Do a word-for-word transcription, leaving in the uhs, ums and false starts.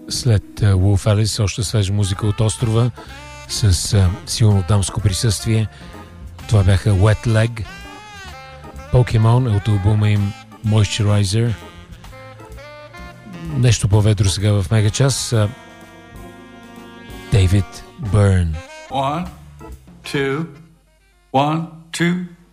След Wolf Alice, още свежа музика от острова с а, силно дамско присъствие. Това бяха Wet Leg. Pokemon е от албума им Moisturizer. Нещо по-ведро сега в Мегачас. David Byrne. One, two, one, two.